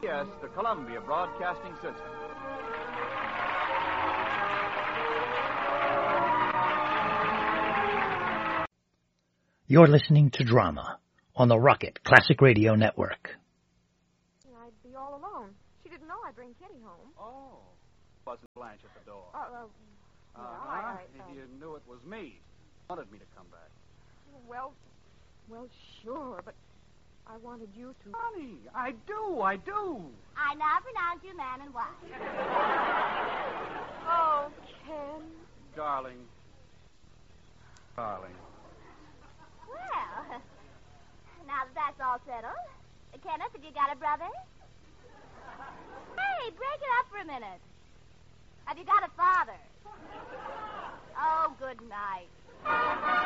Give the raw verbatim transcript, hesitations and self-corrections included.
Yes, the Columbia Broadcasting System. You're listening to Drama on the Rocket Classic Radio Network. I'd be all alone. She didn't know I'd bring Kitty home. Oh. Wasn't Blanche at the door? Uh, uh, well, uh-huh. I, I, If uh, you knew it was me, wanted me to come back. Well, well, sure, but I wanted you to. Honey, I do, I do. I now pronounce you man and wife. Oh, Ken. Darling. Darling. Well, now that that's all settled, Kenneth, have you got a brother? Hey, break it up for a minute. Have you got a father? Oh, good night.